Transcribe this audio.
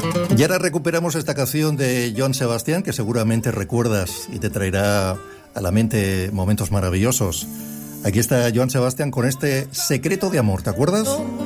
Y ahora recuperamos esta canción de Joan Sebastián, que seguramente recuerdas y te traerá a la mente momentos maravillosos. Aquí está Joan Sebastián con este Secreto de Amor, ¿te acuerdas?